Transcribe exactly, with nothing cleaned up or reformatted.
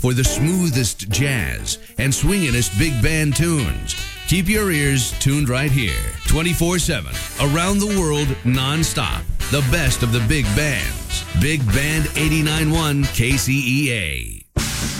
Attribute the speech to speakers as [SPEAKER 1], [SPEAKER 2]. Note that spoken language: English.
[SPEAKER 1] for the smoothest jazz and swingingest big band tunes. Keep your ears tuned right here, twenty-four seven, around the world, nonstop. The best of the big bands. Big Band eighty-nine point one K C E A.